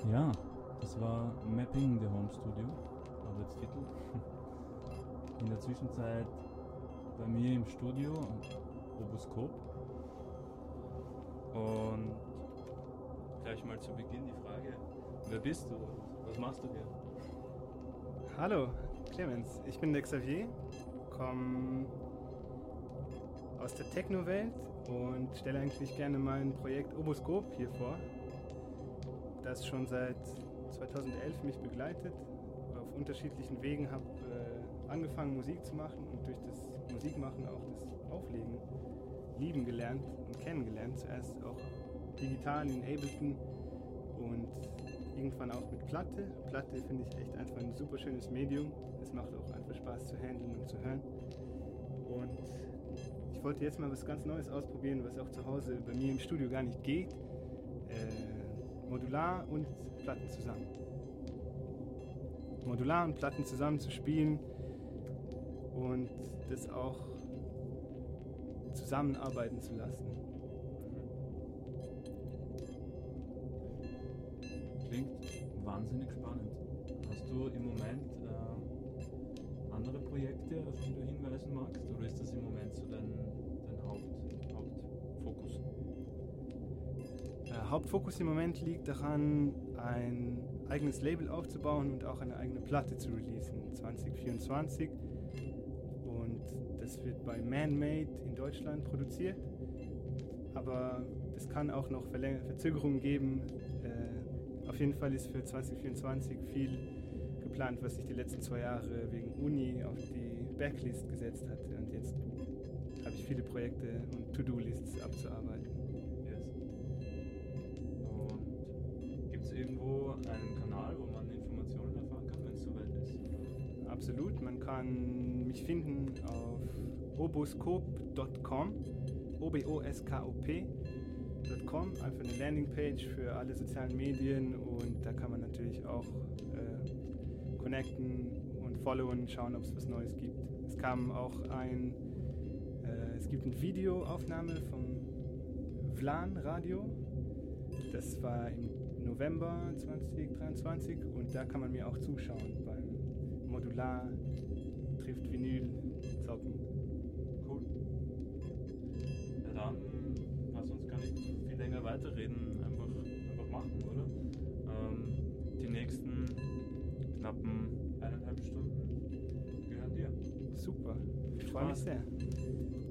Ja, das war Mapping the Home Studio, Arbeitstitel. In der Zwischenzeit bei mir im Studio, Oboskop. Und gleich mal zu Beginn die Frage, wer bist du? Was machst du hier? Hallo, Clemens. Ich bin der Xavier, komme aus der Techno-Welt und stelle eigentlich gerne mein Projekt Oboskop hier vor, das schon seit 2011 mich begleitet. Auf unterschiedlichen Wegen habe angefangen Musik zu machen und durch das Musikmachen auch das Auflegen lieben gelernt und kennengelernt. Zuerst auch digital in Ableton und irgendwann auch mit Platte. Platte finde ich echt einfach ein super schönes Medium. Es macht auch einfach Spaß zu handeln und zu hören. Und ich wollte jetzt mal was ganz Neues ausprobieren, was auch zu Hause bei mir im Studio gar nicht geht. Modular und Platten zusammen. Modular und Platten zusammen zu spielen und das auch zusammenarbeiten zu lassen. Klingt wahnsinnig spannend. Hast du im Moment andere Projekte, auf die du hinweisen magst, oder ist das im Moment so dein Hauptfokus? Hauptfokus im Moment liegt daran, ein eigenes Label aufzubauen und auch eine eigene Platte zu releasen, 2024. Und das wird bei Man-Made in Deutschland produziert. Aber es kann auch noch Verzögerungen geben. Auf jeden Fall ist für 2024 viel geplant, was sich die letzten 2 Jahre wegen Uni auf die Backlist gesetzt hat. Und jetzt habe ich viele Projekte und To-Do-Lists abzuarbeiten. Yes. Und gibt es irgendwo einen Kanal, wo man Informationen erfahren kann, wenn es soweit ist? Absolut, man kann mich finden auf oboskop.com, oboskop.com, einfach eine Landingpage für alle sozialen Medien und da kann man natürlich auch connecten und followen, schauen, ob es was Neues gibt. Es kam auch es gibt eine Videoaufnahme vom Vlan Radio, das war im November 2023 und da kann man mir auch zuschauen beim Modular trifft Vinyl zocken. Cool. Ja, dann lass uns gar nicht viel länger weiterreden, einfach machen, oder? Die nächsten knappen 1,5 Stunden gehören dir. Super, ich freue mich sehr.